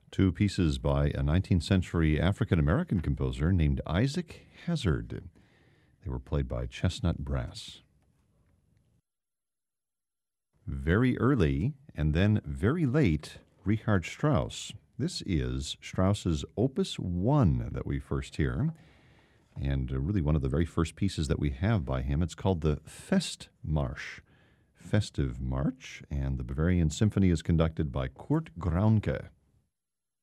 Two pieces by a 19th century African American composer named Isaac Hazard. They were played by Chestnut Brass. Very early and then very late, Richard Strauss. This is Strauss's Opus 1 that we first hear, and really one of the very first pieces that we have by him. It's called the Festmarsch, Festive March, and the Bavarian Symphony is conducted by Kurt Graunke.